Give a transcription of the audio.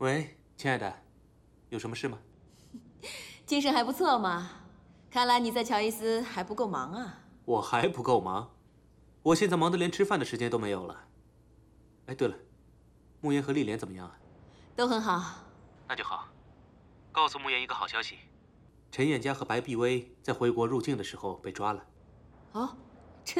喂，亲爱的，有什么事吗？ 精神还不错嘛，看来你在乔伊斯还不够忙啊。 我还不够忙，我现在忙得连吃饭的时间都没有了。哎，对了，慕言和丽莲怎么样啊？ 都很好。 那就好。告诉慕言一个好消息，陈彦佳和白碧薇在回国入境的时候被抓了。 哦，